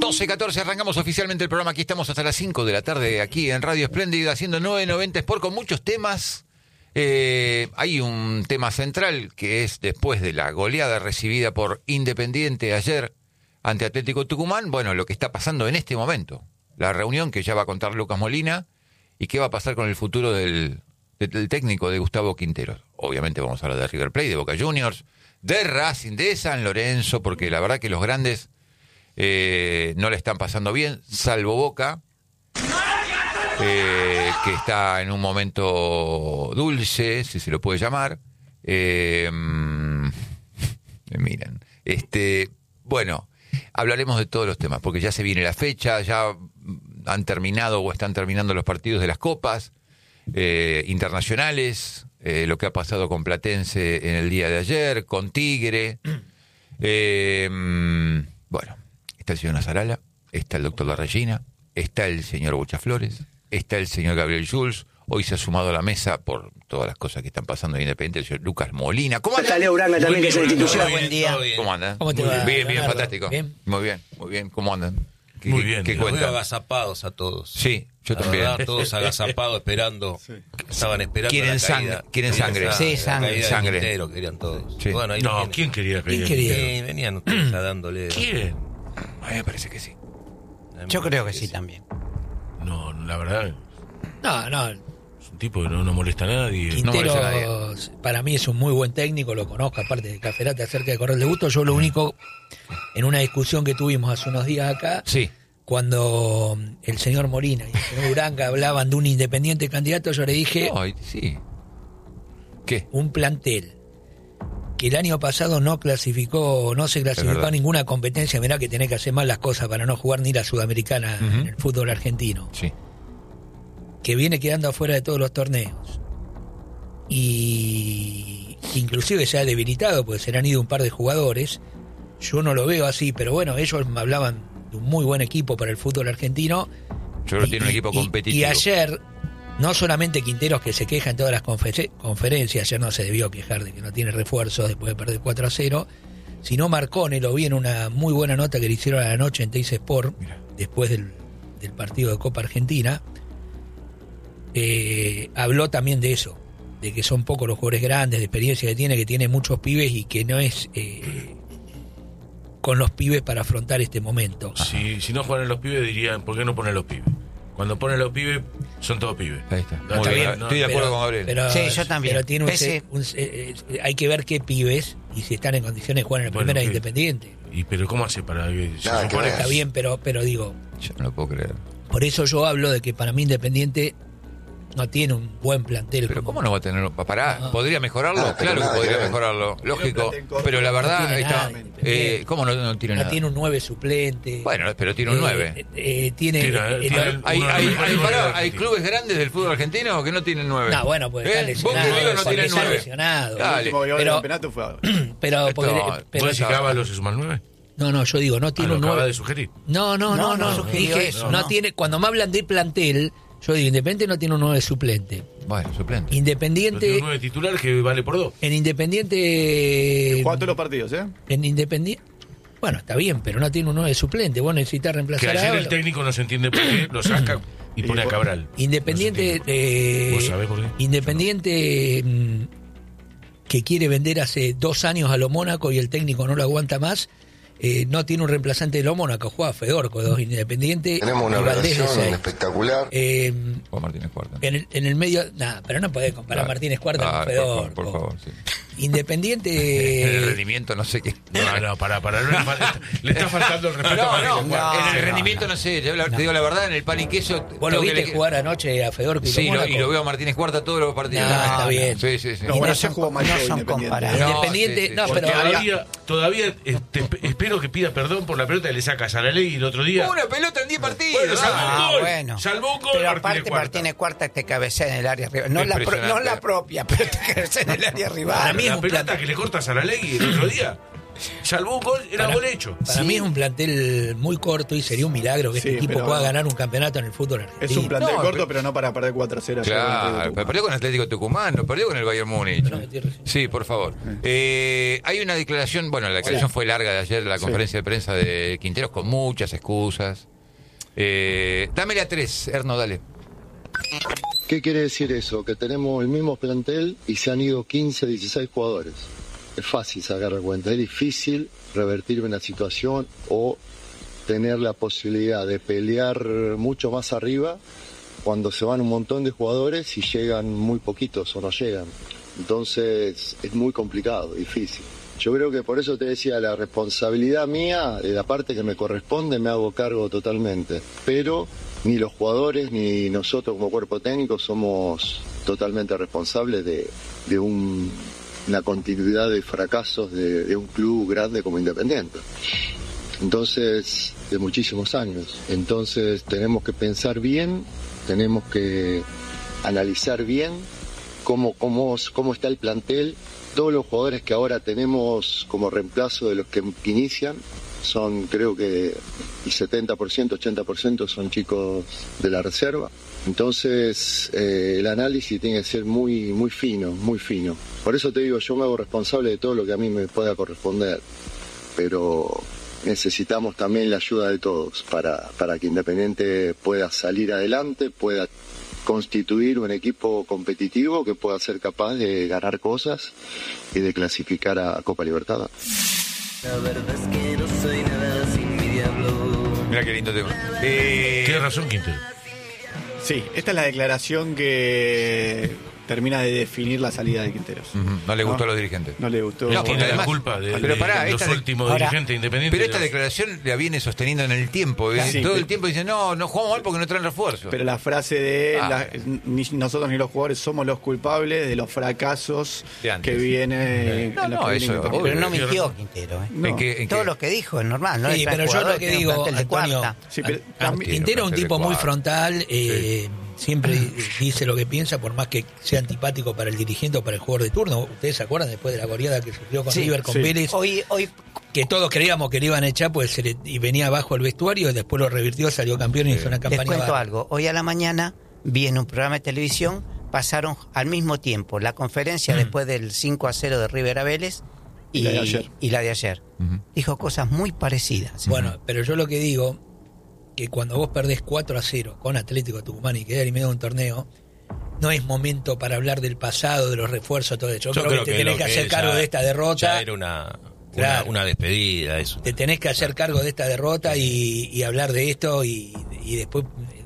12:14, arrancamos oficialmente el programa. Aquí estamos hasta las 5 de la tarde, aquí en Radio Espléndida, haciendo 990 Sport con muchos temas. Hay un tema central que es después de la goleada recibida por Independiente ayer ante Atlético Tucumán. Bueno, lo que está pasando en este momento. La reunión que ya va a contar Lucas Molina y qué va a pasar con el futuro del técnico de Gustavo Quinteros. Obviamente vamos a hablar de River Plate, de Boca Juniors, de Racing, de San Lorenzo, porque la verdad que los grandes no le están pasando bien, salvo Boca, que está en un momento dulce, si se lo puede llamar. Miren, bueno, hablaremos de todos los temas, porque ya se viene la fecha, ya han terminado o están terminando los partidos de las copas internacionales, lo que ha pasado con Platense en el día de ayer, con Tigre. Bueno, está el señor Nazarala, está el doctor Larrellina, está el señor Buchaflores, está el señor Gabriel Jules. Hoy se ha sumado a la mesa por todas las cosas que están pasando en Independiente el señor Lucas Molina. ¿Cómo anda? Está Leo Uranga también, que es la institución. Buen día. ¿Cómo andan? ¿Cómo te va, Bien, Leonardo? fantástico. ¿Bien? Muy bien. ¿Cómo andan? Muy bien. ¿Qué Los cuentan? veo agazapados a todos. Sí, yo La también. verdad, todos agazapados esperando. Sí. Estaban esperando Quieren la sangre, caída. quieren sangre. Sí, sangre. Sangre. Quintero, querían todos. Sí. Bueno, ahí No, lo ¿quién tienen. quería? ¿Quién quería? Sí, venían ustedes dándole. ¿Quién? A mí me parece que sí. Yo creo que sí también. No, la verdad, No, es un tipo que no molesta a nadie. No molesta a Quinteros para mí es un muy buen técnico, lo conozco, aparte de Caferate acerca de correr de gusto. Yo lo único, en una discusión que tuvimos hace unos días acá, Sí. cuando el señor Molina y el señor Uranga hablaban de un Independiente candidato, yo le dije, No, sí. ¿Qué? un plantel que el año pasado no se clasificó verdad. a ninguna competencia, mirá que tenés que hacer mal las cosas para no jugar ni la Sudamericana en el fútbol argentino, Sí. que viene quedando afuera de todos los torneos y inclusive se ha debilitado porque se le han ido un par de jugadores. Yo no lo veo así, pero bueno, ellos me hablaban de un muy buen equipo para el fútbol argentino. Yo creo que tiene un equipo competitivo. Y ayer, no solamente Quinteros, que se queja en todas las conferencias, ayer no se debió quejar de que no tiene refuerzos después de perder 4-0, sino Marcone, lo vi en una muy buena nota que le hicieron a la noche en Teis Sport, después del partido de Copa Argentina, habló también de eso, de que son pocos los jugadores grandes, de experiencia que tiene muchos pibes y que no es con los pibes para afrontar este momento. Si no jugaran los pibes dirían, ¿por qué no ponen los pibes? Cuando ponen los pibes, son todos pibes. Ahí está. No, Muy está bien. bien, no, Estoy de acuerdo con Gabriel. Pero, Sí, yo también. Pero tiene hay que ver qué pibes y si están en condiciones de jugar en la primera ¿qué? Independiente. ¿Pero cómo hace para que se Nada, supone que Está bien, pero digo, Yo no lo puedo creer. por eso yo hablo de que para mí Independiente no tiene un buen plantel. Pero ¿cómo no va a tener? Pará, No. ¿podría mejorarlo? Ah, pero Claro que nada podría que ver. mejorarlo, lógico. Pero la No verdad, tiene está, nada. ¿cómo no tiene No nada? tiene un 9 suplente. Bueno, pero tiene un 9. Hay clubes grandes del fútbol argentino que no tienen 9. No, bueno, pues está lesionado. Vos conmigo no porque tienen está 9. lesionado. Dale. Pero- campeonato fue ahora. Pero, porque, No, pero ¿Puede decir que Ábalos se suma al 9? no, yo digo, no tiene Lo un acaba 9. de sugerir. No sugirió dije, eso, no no. tiene, cuando me hablan de plantel, yo digo, Independiente no tiene un 9 suplente. Bueno, suplente. Pero tiene Independiente, un 9 titular que vale por 2. en Independiente, Jugó todos los partidos, ¿eh? en Independiente, bueno, está bien, pero no tiene un 9 suplente. Vos necesitas Que reemplazar a ayer el Ábalos. técnico no se entiende por qué lo saca y pone a Cabral. Independiente, No se entiende. ¿Vos sabés por qué? Independiente que quiere vender hace 2 años a lo Mónaco y el técnico no lo aguanta más. No tiene un reemplazante de lo Mónaco, juega Fedorco, 2 Independiente. Tenemos una y Valdés de relación 6. espectacular. Juan Martínez Cuarta. En el medio, nada, pero no podés comparar Claro. Martínez Cuarta Claro, con Fedorco. por favor, sí. En el Independiente. rendimiento no sé qué. No, para, le está faltando el respeto a No, Martínez. en el rendimiento no sé, te digo la verdad, en el pan y queso. ¿Vos lo tengo que viste elegir. jugar anoche a Fedorco y Sí, lo Mónaco? y lo veo a Martínez Cuarta todos los partidos. No, está bien. Sí. No, Y bueno, no ya son- jugó más no yo son Independiente. comparables. Independiente, sí. no, Porque pero Todavía espero que pida perdón por la pelota que le sacas a la ley el otro día. Una pelota en 10 partidos. Bueno, salvó un gol. Bueno. Salvó un gol. Pero Martínez aparte Cuarta. Martínez Cuarta te cabecea en el área rival. No Impresionante. la propia, pero te cabecea en el área rival. Para mí es La un pelota plan- que le cortas a la ley el otro día. Salvó un gol, era gol hecho. Para mí es un plantel muy corto y sería un milagro que Sí, este equipo pero- pueda ganar un campeonato en el fútbol argentino. Es un plantel No, corto, pero no para perder 4-0. Claro, pero perdió con Atlético Tucumán, no perdió con el Bayern Múnich. No, metí recién. Sí, por favor. Hay una declaración, bueno, la declaración fue larga de ayer, la conferencia de prensa de Quinteros, con muchas excusas. Dámele a 3, Erno, dale. ¿Qué quiere decir eso? Que tenemos el mismo plantel y se han ido 15, 16 jugadores. Es fácil sacar la cuenta, es difícil revertir una situación o tener la posibilidad de pelear mucho más arriba cuando se van un montón de jugadores y llegan muy poquitos o no llegan. Entonces es muy complicado, difícil. Yo creo que por eso te decía, la responsabilidad mía, de la parte que me corresponde, me hago cargo totalmente. Pero ni los jugadores ni nosotros como cuerpo técnico somos totalmente responsables de una continuidad de fracasos de un club grande como Independiente. Entonces, de muchísimos años. Entonces tenemos que pensar bien, tenemos que analizar bien cómo está el plantel. Todos los jugadores que ahora tenemos como reemplazo de los que inician son, creo que el 70%, 80% son chicos de la reserva. Entonces el análisis tiene que ser muy, muy fino, muy fino. Por eso te digo, yo me hago responsable de todo lo que a mí me pueda corresponder, pero necesitamos también la ayuda de todos para que Independiente pueda salir adelante, pueda constituir un equipo competitivo que pueda ser capaz de ganar cosas y de clasificar a Copa Libertadores. La verdad es que no soy nada sin mi diablo. Mira qué lindo tema. Tiene razón, Quintero. Sí, esta es la declaración que termina de definir la salida de Quinteros. No le gustó a los dirigentes. No le gustó. No, porque Tiene la además- culpa de pero pará, los esta- últimos ahora- dirigentes independientes. Pero esta declaración la viene sosteniendo en el tiempo. Sí, Todo el pero- tiempo dice, no jugamos mal porque no traen refuerzo. Pero la frase de Ah. ni nosotros ni los jugadores somos los culpables de los fracasos De antes. que viene No, en los no, que eso, viene Independiente. obvio. Pero no mintió Quintero, ¿eh? No. ¿En Todo qué? lo que dijo es normal, ¿no? Sí, Le trae pero yo jugadores, lo que tiene un digo, plantel de Antonio, cuarta. Sí, pero Ah, también- Quintero es un plantel de tipo muy cuadro. frontal, siempre dice lo que piensa, por más que sea antipático para el dirigente o para el jugador de turno. Ustedes se acuerdan después de la goleada que sufrió con Sí, River, con sí. Vélez, Hoy que todos creíamos que le iban a echar pues y venía abajo el vestuario, y después lo revirtió, salió campeón y hizo una les campaña cuento bárbara. algo. Hoy a la mañana vi en un programa de televisión, pasaron al mismo tiempo la conferencia después del 5-0 de River a Vélez Y la de ayer. y la de ayer. Dijo cosas muy parecidas. Bueno, pero yo lo que digo, que cuando vos perdés 4-0 con Atlético Tucumán y quedás eliminado de un torneo, no es momento para hablar del pasado, de los refuerzos, todo eso. Yo creo que te tenés lo que hacer él cargo ya- de esta derrota. Ya era una despedida, eso. Te tenés que hacer cargo de esta derrota y hablar de esto y después...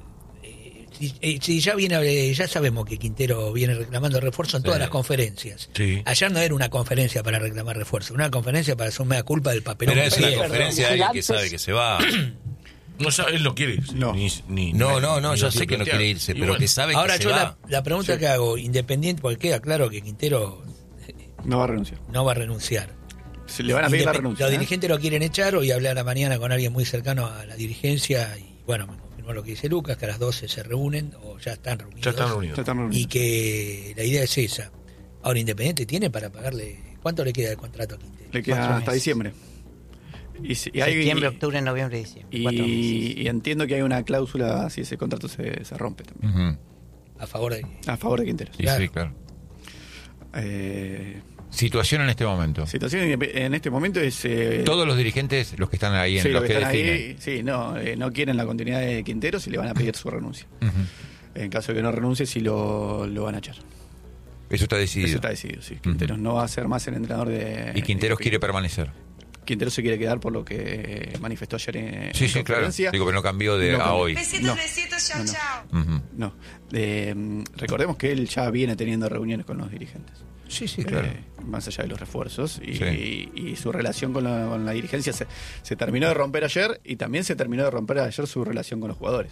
Si ya ya sabemos que Quintero viene reclamando refuerzo en todas las conferencias. Sí. Ayer no era una conferencia para reclamar refuerzo, una conferencia para hacer mea culpa del papelón. Pero que es una tiene. conferencia de alguien que sabe que se va. No sabe, él no quiere irse. No. No, yo sé que no quiere irse, pero que sabe Ahora que yo se va. la pregunta que hago, Independiente, porque queda claro que Quintero No va a renunciar. no va a renunciar. Se le van a pedir la renuncia. Los ¿eh? dirigentes lo quieren echar, hoy hablé a la mañana con alguien muy cercano a la dirigencia y bueno, me confirmó lo que dice Lucas, que a las 12 se reúnen o ya están reunidos. Ya están Ya reunidos. están reunidos. Y que la idea es esa. Ahora, Independiente tiene para pagarle... ¿Cuánto le queda de contrato a Quintero? Le queda 4 hasta meses. diciembre. Y hay- Septiembre, octubre, noviembre, diciembre. 4 meses. y entiendo que hay una cláusula si ese contrato se rompe también. Ujú. A favor de... A favor de Quinteros. Sí, Claro. sí, claro. Eh, Situación en este momento. situación en este momento es... Todos los dirigentes, los que están ahí, sí, en los los que están definen. ahí, sí, no quieren la continuidad de Quinteros y le van a pedir su renuncia. Ujú. En caso de que no renuncie, sí lo van a echar. Eso está decidido. Eso está decidido, sí. Quinteros no va a ser más el entrenador de... Y Quinteros de- quiere permanecer. Quinteros se quiere quedar por lo que manifestó ayer en Sí, sí, claro. conferencia. Digo, pero no cambió de No a cambió. hoy. No, besitos, chao, no, no. chao. Ujú. No. Recordemos que él ya viene teniendo reuniones con los dirigentes. Sí, sí, claro. Más allá de los refuerzos. Y, Sí. y su relación con la dirigencia se terminó de romper ayer y también se terminó de romper ayer su relación con los jugadores.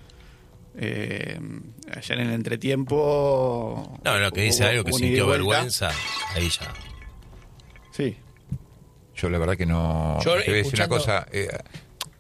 Ayer en el entretiempo... No, que dice hubo algo que un ida y sintió vuelta. vergüenza, ahí ya. Sí. Yo la verdad que no... Yo, te voy a decir una escuchando- cosa.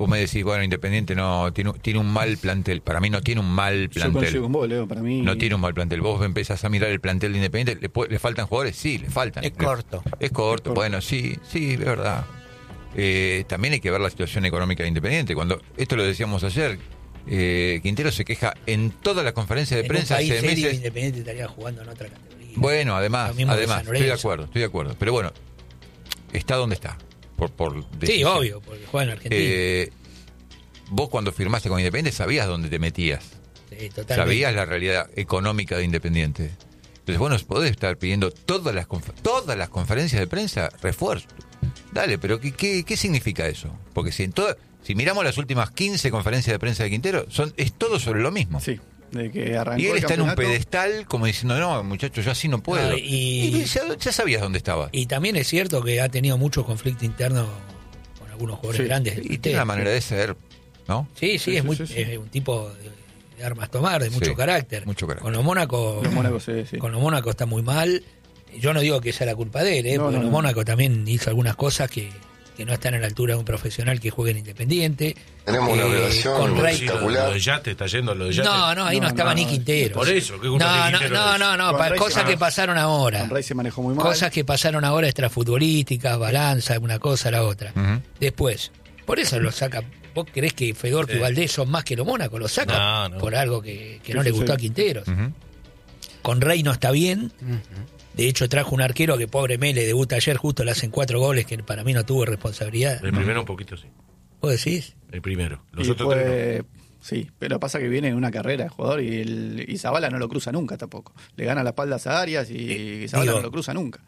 vos me decís, bueno, Independiente no tiene un mal plantel. Para mí no tiene un mal plantel. Yo coincido con vos, Leo, para mí... No tiene un mal plantel. Vos empezás a mirar el plantel de Independiente, ¿le faltan jugadores? Sí, le faltan. Es corto. Es corto, bueno, sí, es verdad. También hay que ver la situación económica de Independiente. Cuando esto lo decíamos ayer, Quintero se queja en todas las conferencias de prensa hace meses. Independiente estaría jugando en otra categoría. Bueno, además, estoy de acuerdo. Pero bueno, está donde está. Por sí, obvio, porque juega en Argentina. Vos cuando firmaste con Independiente sabías dónde te metías. Sí, totalmente. Sabías la realidad económica de Independiente. Entonces vos no podés estar pidiendo todas las conferencias de prensa refuerzo. Dale, pero ¿qué significa eso? Porque si miramos las últimas 15 conferencias de prensa de Quintero, es todo sobre lo mismo. Sí, de que arrancó y él el está en un campeonato. pedestal como diciendo, no, muchachos, yo así no puedo. Y ya sabías dónde estaba. Y también es cierto que ha tenido mucho conflicto interno con algunos jugadores grandes. Y tiene una manera de ser, ¿no? Sí, es un tipo de armas tomar, de mucho carácter. Con los Mónaco, con los Mónaco está muy mal. Yo no digo que sea la culpa de él, porque los Mónaco también hizo algunas cosas que no están a la altura de un profesional que juegue en Independiente. Tenemos una relación con Rey. espectacular. Lo de Yate, está yendo lo de Yate. No, ahí no estaba ni Quintero. Por eso, ¿qué culpa tiene Quintero? No, para cosas que pasaron ahora. Con Rey se manejó muy mal. Cosas que pasaron ahora extrafutbolísticas, balanza, una cosa, la otra. Después, por eso lo saca. ¿Vos creés que Fedorco y Valdés son más que los Mónaco? Lo saca por algo que no le gustó a Quinteros. Con Rey no está bien. De hecho, trajo un arquero que, pobre Mele, debuta ayer, justo le hacen 4 goles, que para mí no tuvo responsabilidad. El primero un poquito, sí. ¿Vos decís? El primero. Los Y otros fue- tres no. Sí, pero pasa que viene en una carrera de jugador y Zabala no lo cruza nunca tampoco. Le gana la espalda a Arias y Zabala no lo cruza nunca.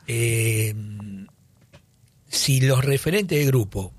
Si los referentes de grupo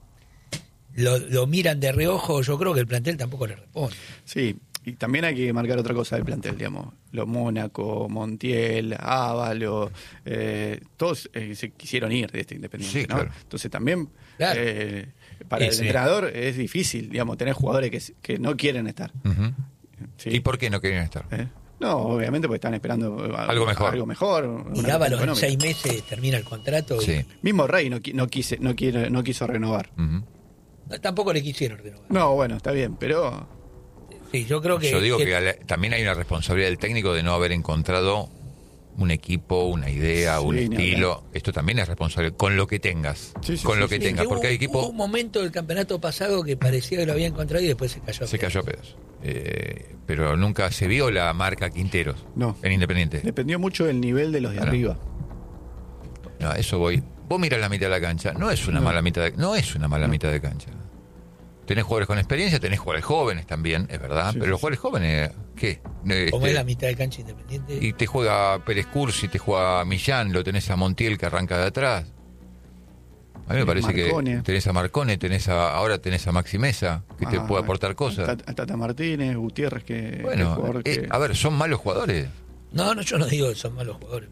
lo miran de reojo, yo creo que el plantel tampoco le responde. Sí, y también hay que marcar otra cosa del plantel, digamos. Los Mónaco, Montiel, Ávalo, todos se quisieron ir de este Independiente, Sí, ¿no? claro. Entonces también Claro. para el Sí. entrenador es difícil, digamos, tener jugadores que no quieren estar. Sí. ¿Y por qué no querían estar? No, obviamente porque están esperando Algo mejor. Algo mejor, Y una Ábalos en económica. 6 meses termina el contrato. Sí. Mismo Rey no quiso renovar. Tampoco le quisieron renovar. No, bueno, está bien, pero Sí, yo creo que... Yo digo que también hay una responsabilidad del técnico de no haber encontrado un equipo, una idea, Sí, un ni estilo. hablar. Esto también es responsable con lo que tengas. Sí, sí, con sí, lo que sí. tengas. Hubo- Porque hay Hubo equipos. un momento del campeonato pasado que parecía que lo había encontrado y después se cayó. Se cayó a pedazos. Pero nunca se vio la marca Quinteros No. en Independiente. dependió mucho del nivel de los de Claro. arriba. No, a eso voy. Vos mirás la mitad de la cancha. No es una mala mitad mitad de cancha. Tenés jugadores con experiencia, tenés jugadores jóvenes también, es verdad. Sí, pero sí, los jugadores jóvenes, ¿qué? Como es la mitad de cancha Independiente. Y te juega Pérez Cursi, te juega Millán, lo tenés a Montiel que arranca de atrás. A mí me parece Marcone. que tenés a Marcone, ahora tenés a Maxi Mesa, que te puede aportar cosas. A Tata Martínez, Gutiérrez, que Bueno, que jugador que- a ver, ¿son malos jugadores? No, yo no digo que son malos jugadores.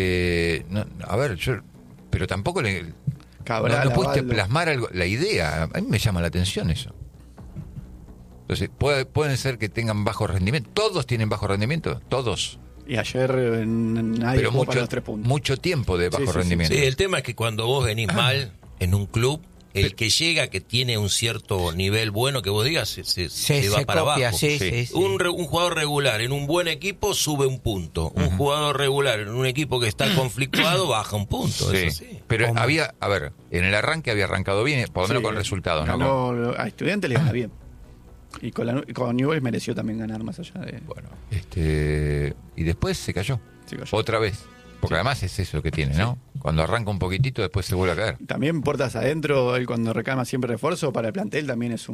A ver, pero tampoco Cabral, no pudiste Abaldo. plasmar algo, la idea. A mí me llama la atención eso. Entonces, pueden ser que tengan bajo rendimiento. Todos tienen bajo rendimiento, todos. Y ayer nadie Pero jugó para los 3 puntos. mucho tiempo de bajo Sí, sí, sí. rendimiento. Sí, el tema es que cuando vos venís mal en un club, el que llega, que tiene un cierto nivel bueno, que vos digas, se va para copia, abajo. sí, Sí. sí, sí. Un jugador regular en un buen equipo sube un punto. Un jugador regular en un equipo que está conflictuado baja un punto. Sí. Eso sí. Pero en el arranque había arrancado bien, por lo menos Sí, con resultados, ¿no? ganó, a Estudiantes le gana bien. Y con Newell's mereció también ganar más allá de... Bueno, y después se cayó. Se cayó. Otra vez. Porque además es eso lo que tiene, ¿no? Cuando arranca un poquitito, después se vuelve a caer. También puertas adentro, él cuando reclama siempre refuerzo para el plantel también es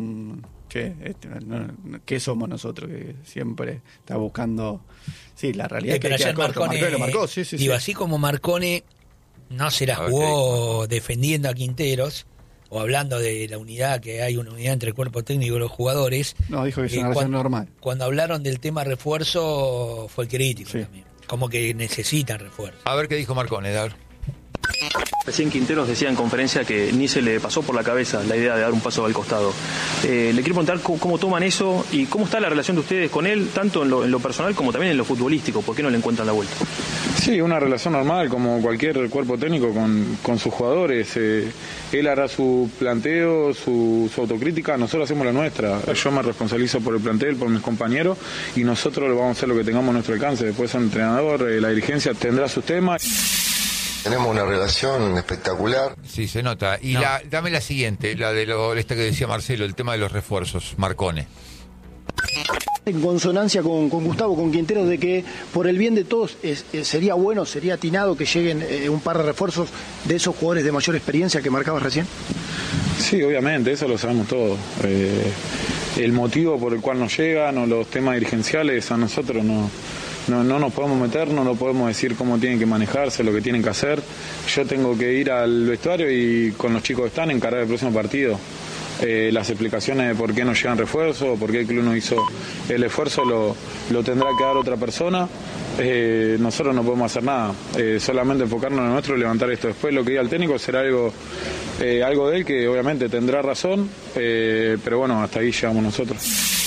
¿qué somos nosotros? Que siempre está buscando... Sí, la realidad es que pero queda ayer corto. Marcone, Lo marcó, sí, sí, digo, sí. así como Marcone no se la A ver, jugó defendiendo a Quinteros o hablando de la unidad, que hay una unidad entre el cuerpo técnico y los jugadores. No, dijo que es una relación normal. Cuando hablaron del tema refuerzo fue crítico Sí. también. Como que necesitan refuerzo. A ver qué dijo Marcone, a ver. Recién Quinteros decía en conferencia que ni se le pasó por la cabeza la idea de dar un paso al costado. Le quiero preguntar cómo toman eso y cómo está la relación de ustedes con él, tanto en lo personal como también en lo futbolístico. ¿Por qué no le encuentran la vuelta? Sí, una relación normal, como cualquier cuerpo técnico con sus jugadores. Él hará su planteo, su autocrítica, nosotros hacemos la nuestra. Yo me responsabilizo por el plantel, por mis compañeros, y nosotros vamos a hacer lo que tengamos a nuestro alcance. Después el entrenador, la dirigencia tendrá sus temas. Tenemos una relación espectacular. Sí, se nota. Y dame la siguiente, la de esta que decía Marcelo, el tema de los refuerzos, Marcone. En consonancia con Gustavo, con Quinteros, de que por el bien de todos sería bueno, sería atinado que lleguen un par de refuerzos de esos jugadores de mayor experiencia que marcabas recién. Sí, obviamente, eso lo sabemos todos. El motivo por el cual nos llegan o los temas dirigenciales a nosotros no nos podemos meter, no podemos decir cómo tienen que manejarse, lo que tienen que hacer. Yo tengo que ir al vestuario y con los chicos que están encarar el próximo partido. Las explicaciones de por qué no llegan refuerzos, por qué el club no hizo el esfuerzo, lo tendrá que dar otra persona. Nosotros no podemos hacer nada, solamente enfocarnos en lo nuestro y levantar esto. Después lo que diga el técnico será algo de él, que obviamente tendrá razón, pero bueno, hasta ahí llegamos nosotros.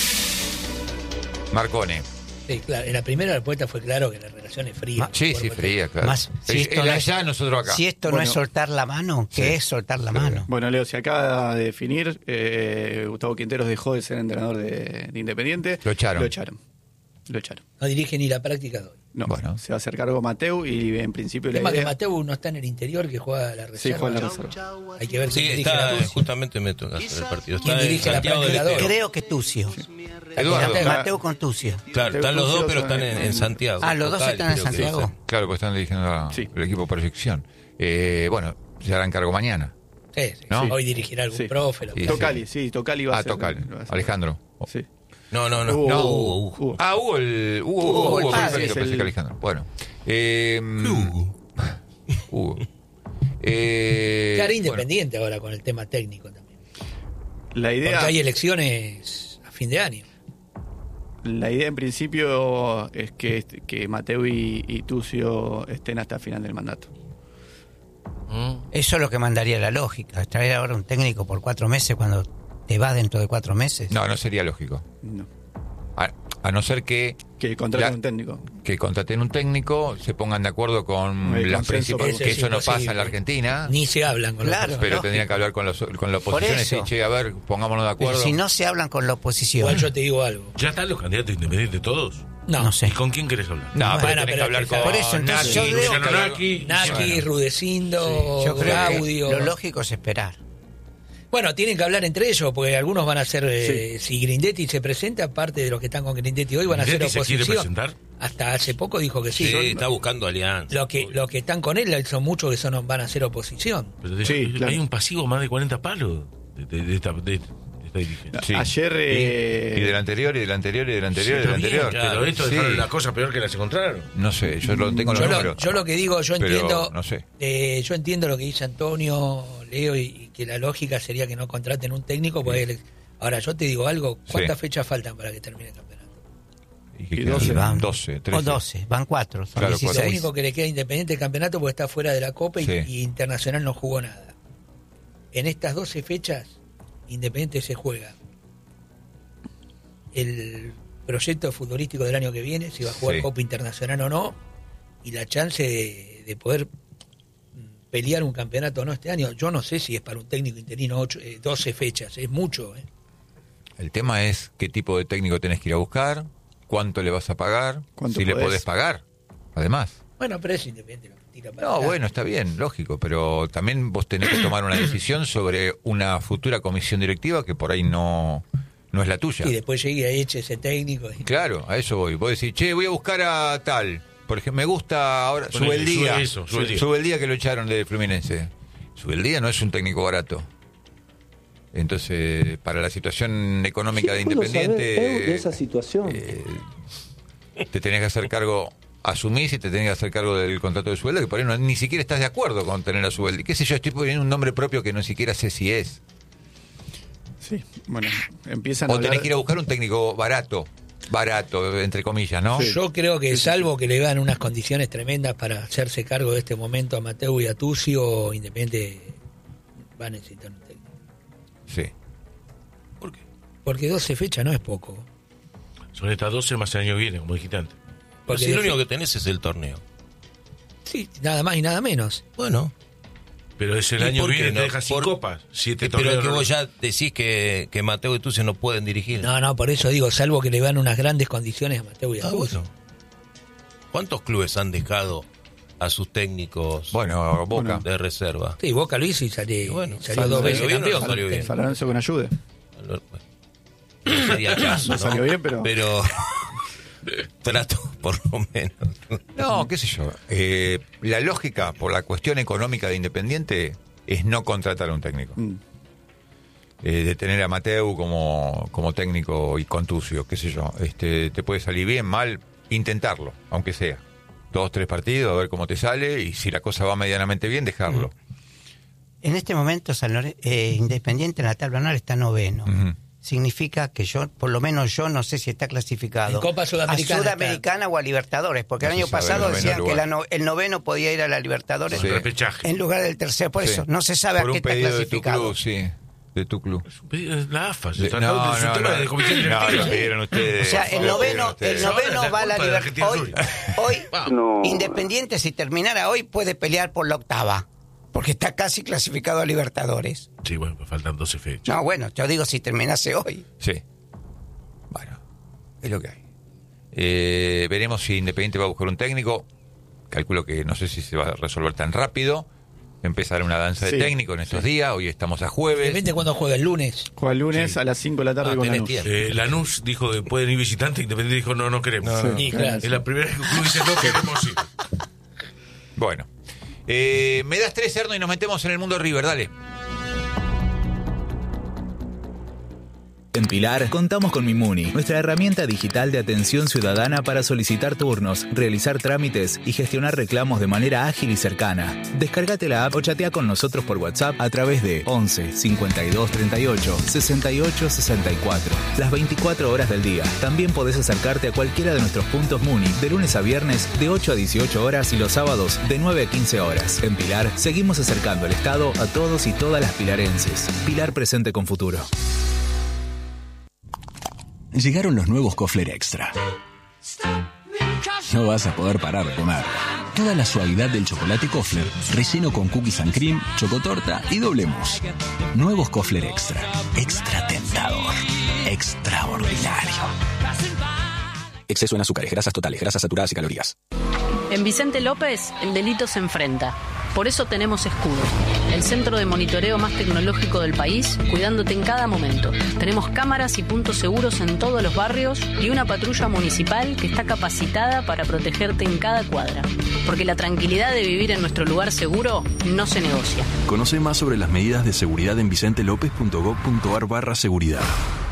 Marcone. Sí, claro, en la primera respuesta fue claro que la relación es fría. Sí, fría, claro. Él allá, nosotros acá. Si esto no es soltar la mano, ¿qué es soltar la mano? Bueno, Leo, se acaba de definir, Gustavo Quinteros dejó de ser entrenador de Independiente. Lo echaron. No dirige ni la práctica de hoy. No, bueno. Se va a hacer cargo Mateu y en principio el tema que Mateu no está en el interior, que juega la reserva. Sí, juega la reserva. Hay que ver si está justamente meto en el partido. ¿Quién dirige la práctica de hoy? Creo que Tucio. Sí. Eduardo. Mateu con Tucio. Claro, están los dos, pero están en Santiago. Ah, los dos están en Santiago. Claro, pues están dirigiendo el equipo de proyección. Bueno, se harán cargo mañana. Sí. Hoy dirigirá algún profe. Tocali va a ser. Tocali. Alejandro. Sí. No. Hugo. Hugo, el padre. Pensé que Alejandro. Bueno. Hugo. Quedará Independiente ahora con el tema técnico también. La idea. Porque hay elecciones a fin de año. La idea en principio es que Mateu y Tucio estén hasta el final del mandato. Eso es lo que mandaría la lógica. Traer ahora un técnico por 4 meses cuando te va dentro de 4 meses. No sería lógico. No. A no ser que contraten un técnico. Que contraten un técnico, se pongan de acuerdo con las principales, que eso no pasa en la Argentina. Ni se hablan con claro, pero tendrían que hablar con la oposición y decir, che, a ver, pongámonos de acuerdo. Pero si no se hablan con la oposición. Igual yo te digo algo. ¿Ya están los candidatos independientes todos? No sé. ¿Y con quién querés hablar? No, pero tenés que hablar con por eso, entonces Naki, Rudecindo, yo creo Claudio. Que lo lógico es esperar. Bueno, tienen que hablar entre ellos, porque algunos van a ser, si Grindetti se presenta, parte de los que están con Grindetti hoy van a ser oposición. ¿Se quiere presentar? Hasta hace poco dijo que sí. Sí, está buscando alianza. Los que están con él son muchos que van a ser oposición. Pero hay un pasivo más de 40 palos de esta dirigencia. Sí. Ayer y del anterior, y del anterior, y del anterior, y del anterior. Pero esto dejaron las cosas peor que las encontraron. No sé, yo lo tengo los números. Yo lo que digo, entiendo. No sé. Yo entiendo lo que dice Antonio, Leo, y que la lógica sería que no contraten un técnico. Porque ahora, yo te digo algo, ¿cuántas fechas faltan para que termine el campeonato? Y 12, van 12, 13. O 12, van 4, son claro, 16. Lo único que le queda Independiente el campeonato porque está fuera de la Copa y Internacional no jugó nada. En estas 12 fechas, Independiente se juega el proyecto futbolístico del año que viene, si va a jugar Copa Internacional o no, y la chance de poder pelear un campeonato o no este año. Yo no sé si es para un técnico interino 12 fechas, es mucho. El tema es qué tipo de técnico tenés que ir a buscar, cuánto le vas a pagar, si le podés pagar, además. Bueno, pero es Independiente. Bueno, está bien, lógico, pero también vos tenés que tomar una decisión sobre una futura comisión directiva que por ahí no es la tuya. Y después llegue a eche ese técnico. Claro, a eso voy. Vos decís, che, voy a buscar a tal. Por ejemplo, me gusta ahora. Subeldía que lo echaron de Fluminense. Subeldía no es un técnico barato. Entonces, para la situación económica de Independiente. De esa situación. Te tenés que hacer cargo. Asumís y te tenés que hacer cargo del contrato de Subeldía, que por ahí ni siquiera estás de acuerdo con tener a Subeldía. ¿Qué sé yo? Estoy poniendo un nombre propio que no siquiera sé si es. Sí, bueno, empiezan a tenés que ir a buscar un técnico barato. barato, entre comillas, ¿no? Sí. Yo creo que salvo que le dan unas condiciones tremendas para hacerse cargo de este momento a Mateu y a Tucio, Independiente va a necesitar un técnico. Sí. ¿Por qué? Porque 12 fechas no es poco. Son estas 12 más el año que viene, como dijiste antes. Porque si lo único que tenés es el torneo. Sí, nada más y nada menos. Bueno. Pero es el año que viene, te deja sin copas. Pero que vos ya decís que Mateu y Tucio no pueden dirigir. No, por eso digo, salvo que le dan unas grandes condiciones a Mateu y a Tucio. Bueno. ¿Cuántos clubes han dejado a sus técnicos Boca de reserva? Sí, Boca lo hizo y salió 2 veces campeón. Salió bien. San Lorenzo con ayuda. No sería caso, ¿no? Salió bien, pero trato, por lo menos. No, qué sé yo. La lógica, por la cuestión económica de Independiente, es no contratar a un técnico. De tener a Mateu como técnico y con Tucio, qué sé yo. Te puede salir bien, mal, intentarlo, aunque sea. 2, 3 partidos, a ver cómo te sale, y si la cosa va medianamente bien, dejarlo. En este momento Independiente en la tabla anual está 9º. Significa que por lo menos yo no sé si está clasificado en Copa Sudamericana, a Sudamericana o a Libertadores, porque el año pasado decían que el 9º podía ir a la Libertadores en lugar del tercero, por eso no se sabe a qué está clasificado. De tu club. La AFA. No, lo pidieron ustedes. O sea, el noveno va a la Libertadores. Hoy Independiente, si terminara hoy, puede pelear por la 8ª. Porque está casi clasificado a Libertadores. Sí, bueno, pues faltan 12 fechas. No, bueno, yo digo si terminase hoy. Sí. Bueno, es lo que hay. Veremos si Independiente va a buscar un técnico. Calculo que no sé si se va a resolver tan rápido. Empezará una danza de técnico en estos días. Hoy estamos a jueves. Independiente, ¿cuándo juega? ¿El lunes? Juega el lunes a las 5 de la tarde con Lanús. Lanús dijo que pueden ir visitantes. Independiente dijo no queremos. Claro. Es la primera vez que el club dice no queremos ir. Bueno. Me das 3, Erno, y nos metemos en el mundo de River, dale. En Pilar contamos con Mimuni, nuestra herramienta digital de atención ciudadana para solicitar turnos, realizar trámites y gestionar reclamos de manera ágil y cercana. Descárgate la app o chatea con nosotros por WhatsApp a través de 11 52 38 68 64. Las 24 horas del día. También podés acercarte a cualquiera de nuestros puntos Muni de lunes a viernes de 8 a 18 horas y los sábados de 9 a 15 horas. En Pilar seguimos acercando el Estado a todos y todas las pilarenses. Pilar presente con futuro. Llegaron los nuevos Kofler Extra. No vas a poder parar de comer. Toda la suavidad del chocolate Kofler, relleno con cookies and cream, chocotorta y doble mousse. Nuevos Kofler Extra. Extra tentador. Extraordinario. Exceso en azúcares, grasas totales, grasas saturadas y calorías. En Vicente López, el delito se enfrenta. Por eso tenemos Escudo, el centro de monitoreo más tecnológico del país, cuidándote en cada momento. Tenemos cámaras y puntos seguros en todos los barrios y una patrulla municipal que está capacitada para protegerte en cada cuadra. Porque la tranquilidad de vivir en nuestro lugar seguro no se negocia. Conoce más sobre las medidas de seguridad en vicentelopez.gov.ar/seguridad.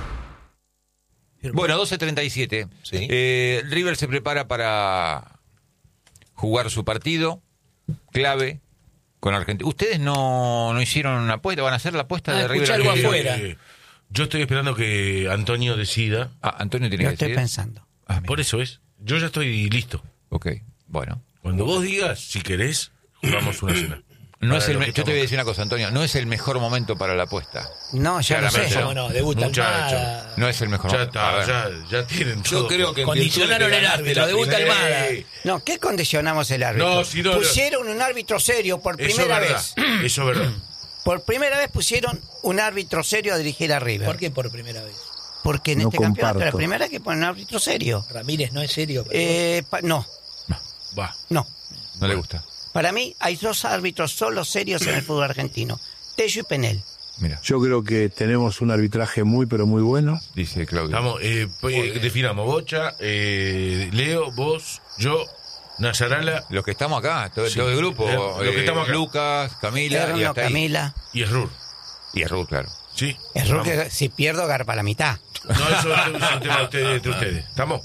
Bueno, 12:37. Sí. River se prepara para jugar su partido clave con Argentina. ¿Ustedes no hicieron una apuesta? ¿Van a hacer la apuesta de River? Algo afuera. Yo estoy esperando que Antonio decida. Antonio tiene que decidir. Estoy pensando. Por eso es. Yo ya estoy listo. Ok, bueno. Cuando vos digas, si querés, jugamos una cena. Yo te voy a decir una cosa, Antonio. No es el mejor momento para la apuesta. No, ya lo sé. No, debuta Almada. No es el mejor momento. Ya tienen todo. Yo creo que condicionaron el árbitro, debuta Almada. No, ¿qué condicionamos el árbitro? Pusieron un árbitro serio por primera vez. Eso es verdad. Por primera vez pusieron un árbitro serio a dirigir a River. ¿Por qué por primera vez? Porque en este campeonato la primera vez que ponen un árbitro serio. Ramírez no es serio. No. No le gusta. Para mí hay 2 árbitros solo serios en el fútbol argentino, Tello y Penel. Mira. Yo creo que tenemos un arbitraje muy, pero muy bueno. Dice Claudio. Vamos, definamos Bocha, Leo, vos, yo, Nayarala. Los que estamos acá, todo el grupo. Los que estamos acá. Lucas, Camila Erno, y hasta Camila. Y Esrur. Y Esrur, claro. Sí. Esrur que si pierdo garpa la mitad. No, eso es un tema de ustedes. ¿Estamos?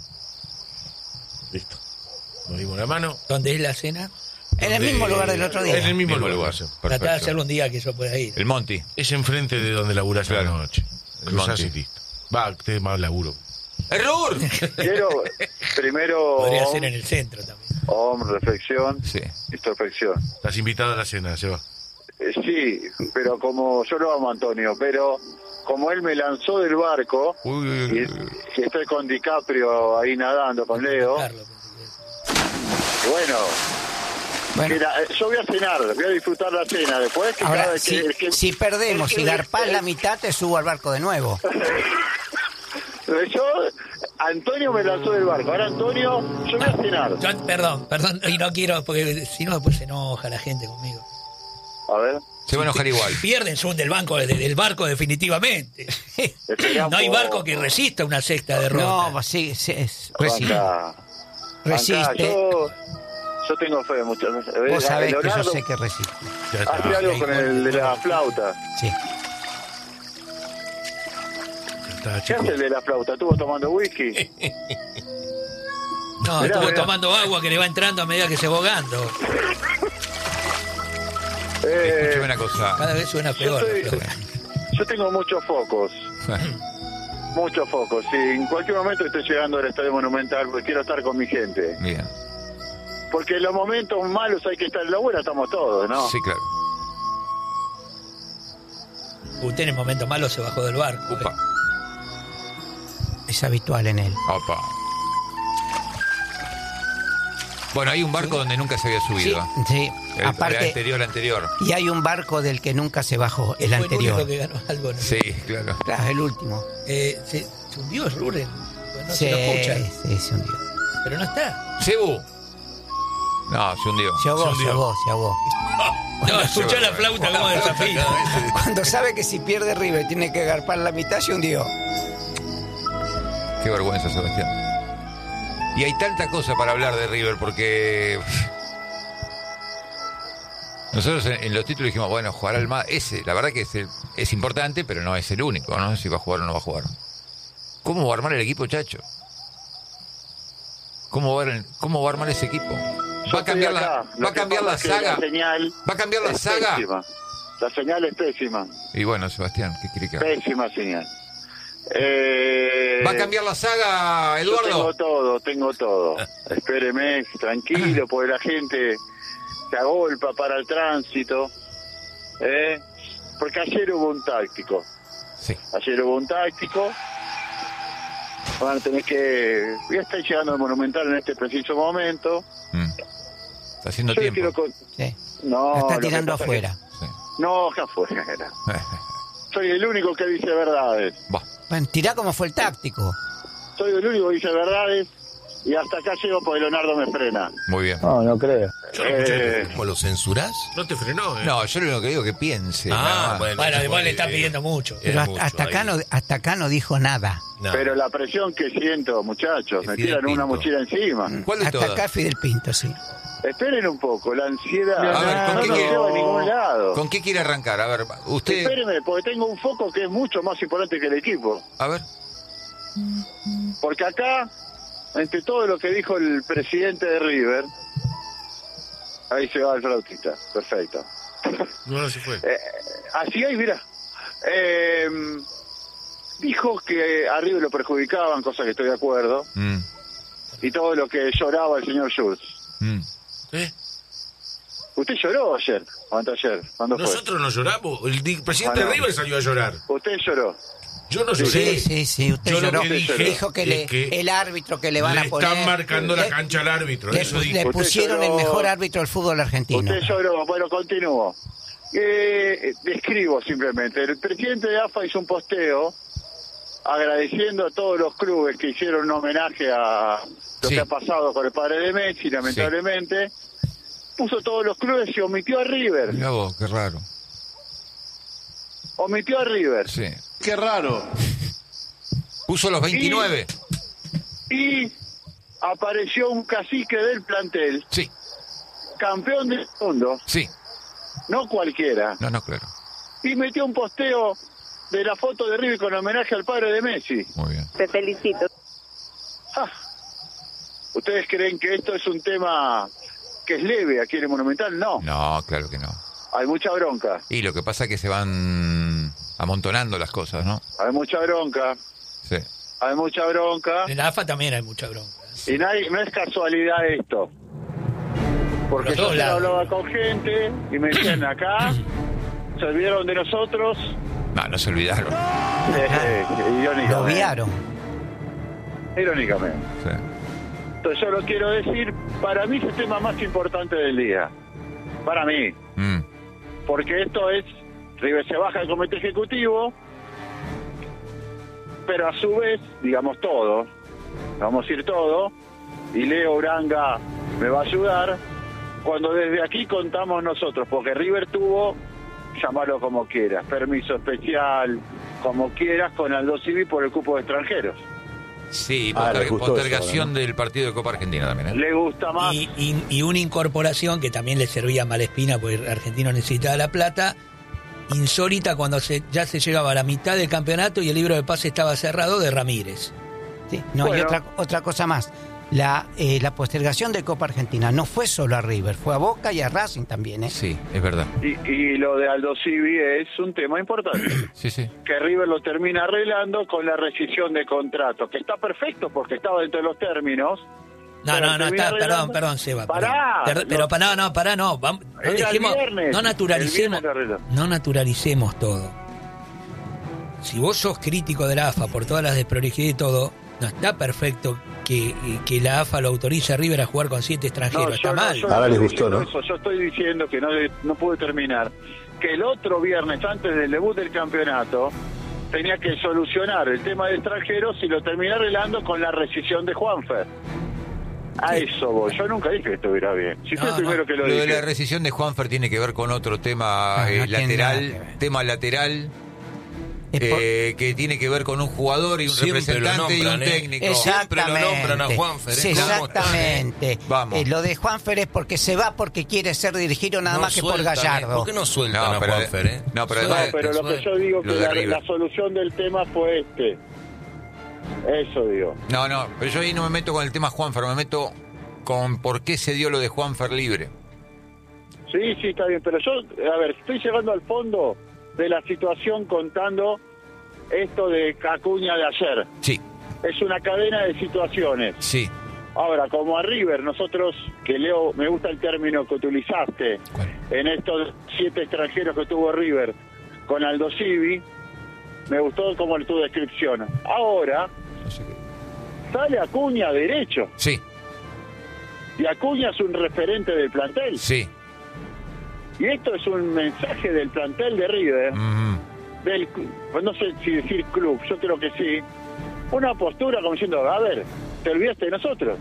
Listo. Nos dimos la mano. ¿Dónde es la cena? En el mismo lugar del otro día. En el mismo lugar. Tratar de hacerlo un día que yo pueda ir. El Monty. Es enfrente de donde laburás la noche. El Monty. Listo. Va, ustedes más laburo. ¡Error! Quiero primero... Podría ser en el centro también. Reflexión, introspección. Estás invitado a la cena, Seba. Sí, pero como yo lo amo a Antonio, pero como él me lanzó del barco y estoy con DiCaprio ahí nadando con Leo. Bueno, mira, yo voy a cenar, voy a disfrutar la cena. Después que ahora, cada vez si perdemos y garpás la mitad, te subo al barco de nuevo. Antonio me lanzó del barco. Ahora Antonio, yo voy a cenar. Perdón, y no quiero, porque si no después se enoja la gente conmigo. A ver. Se va a enojar igual. Pierden, son del barco definitivamente. No hay barco que resista una sexta derrota. No, sí, resiste. Yo tengo fe muchas veces. Vos sabés Leonardo, que yo sé que resiste. Hace algo con el de la flauta. Sí. ¿Qué hace el de la flauta? ¿Estuvo tomando whisky? No, estuvo tomando agua que le va entrando a medida que se va ahogando. Escúchame una cosa. Cada vez suena peor. Yo tengo muchos focos. Muchos focos. Y en cualquier momento estoy llegando al Estadio Monumental porque quiero estar con mi gente. Bien. Porque en los momentos malos hay que estar, en lo bueno estamos todos, ¿no? Sí, claro. Usted en el momento malo se bajó del barco. Upa. Es habitual en él. Opa. Bueno, hay un barco donde nunca se había subido. Sí. Aparte, el anterior. Y hay un barco del que nunca se bajó, el anterior. El único que ganó algo, ¿no? Sí, claro. Claro, el último. ¿Se hundió Ruren? No sí, se lo escucha. Sí, se hundió. Pero no está. Cebu. No, se hundió. Se ahogó. No, escuchá la flauta como desafía. Cuando sabe que si pierde River tiene que agarpar la mitad, se hundió. Qué vergüenza, Sebastián. Y hay tanta cosa para hablar de River porque nosotros en los títulos dijimos, bueno, jugar al más la verdad que es importante, pero no es el único, ¿no? Si va a jugar o no va a jugar. ¿Cómo va a armar el equipo, Chacho? ¿Cómo va a armar ese equipo? ¿Va a cambiar la saga? ¿Va a cambiar la saga? Pésima. La señal es pésima. Y bueno, Sebastián, ¿qué quiere que haga? Pésima señal. ¿Va a cambiar la saga, Eduardo? Yo tengo todo. Espéreme, tranquilo, porque la gente se agolpa para el tránsito. Porque ayer hubo un táctico. Sí. Van a tener que... Ya está llegando al Monumental en este preciso momento. Está haciendo tiempo. Sí. No, está tirando afuera. No, que afuera. Soy el único que dice verdades. Bueno, tirá como fue el táctico. Soy el único que dice verdades y hasta acá llego porque Leonardo me frena. Muy bien. No creo. ¿Cómo lo censurás? No te frenó, No, yo lo único que digo es que piense. Bueno, además le está pidiendo mucho. Pero hasta acá no dijo nada. No. Pero la presión que siento, muchachos, me tiran una mochila encima. ¿Cuál de hasta todas? acá Fidel Pinto, sí. Esperen un poco, la ansiedad a ver, no lleva a ningún lado. ¿Con qué quiere arrancar? A ver, usted... Espérenme, porque tengo un foco que es mucho más importante que el equipo. A ver. Porque acá, entre todo lo que dijo el presidente de River, ahí se va el flautista, perfecto. No, así fue. Así ahí, mira. Dijo que a River lo perjudicaban, cosa que estoy de acuerdo, y todo lo que lloraba el señor Schultz. ¿Usted lloró ayer o anteayer? ¿Cuándo fue? Nosotros no lloramos. El presidente de River salió a llorar. ¿Usted lloró? Yo no lloré. Sí, usted lloró. Dijo que el árbitro que le van a poner... están marcando la cancha al árbitro. Le pusieron el mejor árbitro del fútbol argentino. Usted lloró. Bueno, continúo. Describo simplemente. El presidente de AFA hizo un posteo agradeciendo a todos los clubes que hicieron un homenaje a lo que ha pasado con el padre de Messi, lamentablemente. Puso todos los clubes y omitió a River. Mirá vos, qué raro. Omitió a River. Sí. Qué raro. Puso los 29. Y apareció un cacique del plantel. Sí. Campeón del mundo. Sí. No cualquiera. No, claro. Y metió un posteo de la foto de River con homenaje al padre de Messi. Muy bien. Te felicito. ¿Ustedes creen que esto es un tema que es leve aquí en el Monumental? No. No, claro que no. Hay mucha bronca. Y lo que pasa es que se van amontonando las cosas, ¿no? Hay mucha bronca. Sí. hay mucha bronca. En la AFA también hay mucha bronca. Y no es casualidad esto. Porque yo hablaba con gente y me decían, acá se olvidaron de nosotros. No se olvidaron. Irónicamente. Lo obviaron. Irónicamente. Sí. Entonces yo lo quiero decir, para mí es el tema más importante del día. Para mí. Porque esto es, River se baja del comité ejecutivo, pero a su vez, digamos todo, vamos a ir todo, y Leo Uranga me va a ayudar, cuando desde aquí contamos nosotros, porque River tuvo, llamarlo como quieras, permiso especial, como quieras, con Aldo Civi por el cupo de extranjeros. Sí, postergación del partido de Copa Argentina también. Le gusta más. Y una incorporación que también le servía a Malespina, porque Argentino necesitaba la plata, insólita cuando ya se llegaba a la mitad del campeonato y el libro de pase estaba cerrado, de Ramírez. Sí, no, bueno. Y otra cosa más. La postergación de Copa Argentina no fue solo a River, fue a Boca y a Racing también, ¿eh? Sí, es verdad. Y lo de Aldo Civi es un tema importante. Sí. Que River lo termina arreglando con la rescisión de contrato, que está perfecto porque estaba dentro de los términos. No, está, perdón, Seba. Pará. No. No naturalicemos todo. Si vos sos crítico de la AFA por todas las desprolijidades y todo, no está perfecto que la AFA lo autorice a River a jugar con 7 extranjeros. Está mal. Ahora les gustó, ¿no? Yo estoy diciendo que no pude terminar. Que el otro viernes, antes del debut del campeonato, tenía que solucionar el tema de extranjeros y lo terminé arreglando con la rescisión de Juanfer. A eso voy. Yo nunca dije que estuviera bien. Si fue el primero que lo dije. Lo de la rescisión de Juanfer tiene que ver con otro tema lateral. Que tiene que ver con un jugador y un representante y un técnico. Siempre lo nombran a Juanfer. Sí, exactamente. Vamos. Lo de Juanfer es porque se va porque quiere ser dirigido nada más que por Gallardo. ¿Por qué no sueltan a Juanfer? Pero lo que yo digo que la solución del tema fue eso digo. No, pero yo ahí no me meto con el tema Juanfer, me meto con por qué se dio lo de Juanfer libre. Sí, está bien, pero yo, estoy llegando al fondo de la situación contando esto de Acuña de ayer. Sí. Es una cadena de situaciones. Sí. Ahora, como a River, nosotros, que Leo, me gusta el término que utilizaste, en estos 7 extranjeros que tuvo River con Aldo Civi, me gustó como tu descripción. Ahora, sale Acuña derecho. Sí. Y Acuña es un referente del plantel. Sí. Y esto es un mensaje del plantel de River, no sé si decir club, yo creo que sí, una postura como diciendo, a ver, te olvidaste de nosotros.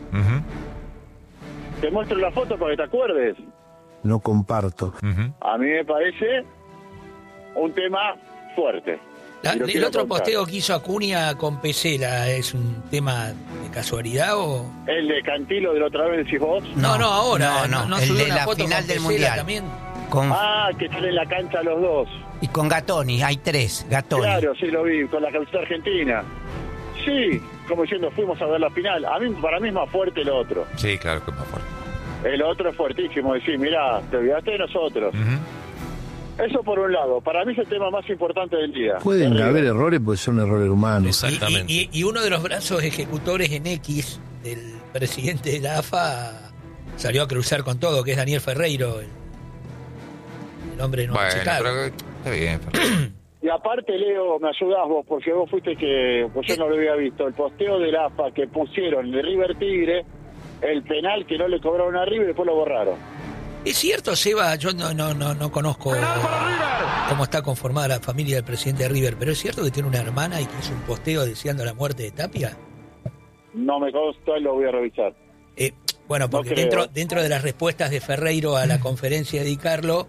Te muestro la foto para que te acuerdes. No comparto. A mí me parece un tema fuerte. ¿El otro posteo que hizo Acuña con Pesela es un tema de casualidad o...? ¿El de Cantilo de la otra vez decís vos? No, ahora. No el de la final del Mundial. También. Que salen en la cancha los dos. Y con Gattoni, hay 3, Gattoni. Claro, sí lo vi, con la camiseta argentina. Sí, como diciendo, fuimos a ver la final. Para mí es más fuerte el otro. Sí, claro que es más fuerte. El otro es fuertísimo, decir, mirá, te olvidaste de nosotros. Eso por un lado. Para mí es el tema más importante del día. Pueden haber errores porque son errores humanos. Exactamente. Y uno de los brazos ejecutores en X del presidente de la AFA salió a cruzar con todo, que es Daniel Ferreiro, el hombre no Chicago. Pero está bien. Y aparte, Leo, me ayudás vos, porque vos fuiste pues yo no lo había visto. El posteo del AFA que pusieron de River Tigre, el penal que no le cobraron a River y después lo borraron. Es cierto, Seba, yo no conozco cómo está conformada la familia del presidente de River, pero es cierto que tiene una hermana y que hizo un posteo deseando la muerte de Tapia. No me consta, lo voy a revisar. Bueno, porque dentro de las respuestas de Ferreiro a la conferencia de Di Carlo,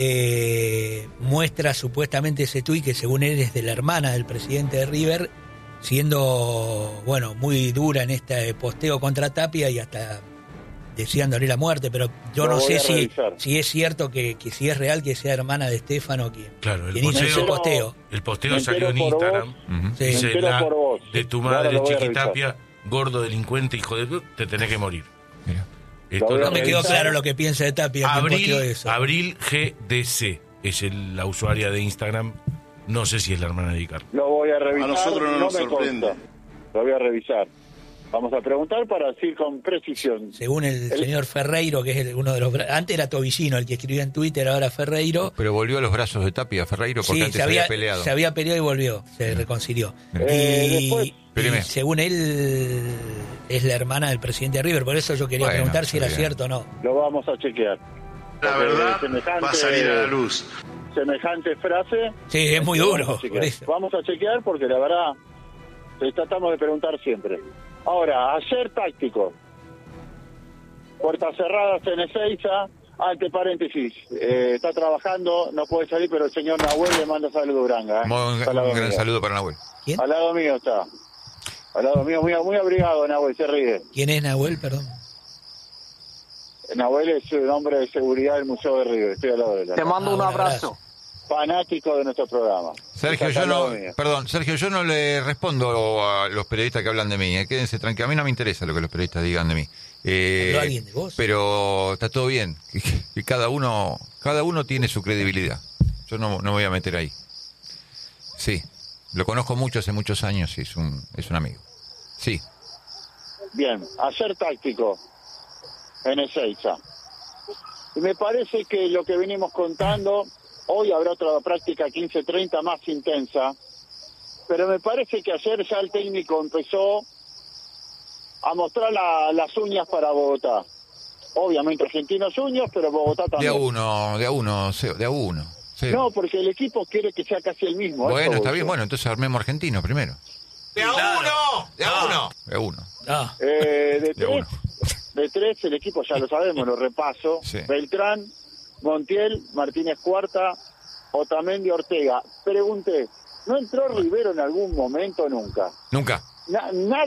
muestra supuestamente ese tuit que según él es de la hermana del presidente de River, siendo, muy dura en este posteo contra Tapia y hasta deseándole la muerte, pero yo no sé si es cierto que si es real que sea hermana de Estefano quien hizo ese posteo. El posteo salió en Instagram. Dice, de tu madre, Chiquitapia, gordo delincuente, hijo de... te tenés que morir. Mira. No me quedó claro lo que piensa de Tapia. Abril GDC es la usuaria de Instagram. No sé si es la hermana de Di Carlo. Lo voy a revisar. A nosotros no nos sorprende. Lo voy a revisar. Vamos a preguntar para decir con precisión. Según el señor Ferreiro, que es uno de los... Antes era Tobillino el que escribía en Twitter, ahora Ferreiro. Pero volvió a los brazos de Tapia, Ferreiro, porque antes se había peleado. Se había peleado y volvió, se reconcilió. Y según él, es la hermana del presidente de River. Por eso yo quería preguntar si era cierto o no. Lo vamos a chequear. La verdad va a salir a la luz. Semejante frase. Sí, es muy duro. Vamos a chequear porque la verdad tratamos de preguntar siempre. Ahora, ayer táctico. Puertas cerradas en Ezeiza. Entre paréntesis, está trabajando, no puede salir, pero el señor Nahuel le manda saludo Uranga. Un gran saludo para Nahuel. ¿Quién? Al lado mío está. Al lado mío, muy abrigado Nahuel, se ríe. ¿Quién es Nahuel, perdón? Nahuel es el hombre de seguridad del Museo de River. Estoy al lado de él. Te mando un abrazo. Fanático de nuestro programa. Sergio, yo no le respondo a los periodistas que hablan de mí. Quédense tranquilos. A mí no me interesa lo que los periodistas digan de mí. ¿Alguien de vos? Pero está todo bien. Y cada uno tiene su credibilidad. Yo no me voy a meter ahí. Sí, lo conozco mucho hace muchos años y es un amigo. Sí. Bien, ayer táctico en Ezeiza. Y me parece que lo que venimos contando, hoy habrá otra práctica 15-30 más intensa, pero me parece que ayer ya el técnico empezó a mostrar las uñas para Bogotá. Obviamente Argentinos uñas, pero Bogotá también. De a uno. Sí. No, porque el equipo quiere que sea casi el mismo. Bueno, está bien, entonces armemos Argentino primero. ¡De a uno! De a uno. De tres, el equipo ya lo sabemos, lo repaso. Sí. Beltrán, Montiel, Martínez Cuarta, Otamendi, Ortega. Pregunté, ¿no entró Rivero en algún momento? Nunca. Nunca. Nadie